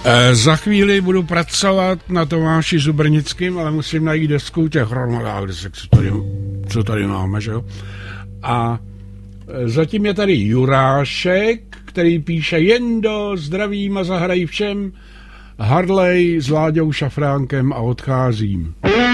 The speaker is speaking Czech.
Za chvíli budu pracovat na Tomáši Zubrnickým, ale musím najít desku těch hromadách, co tady máme, že jo? A zatím je tady Jurášek, který píše: Jendo, zdravím a zahrají všem, Harley s Láďou Šafránkem a odcházím.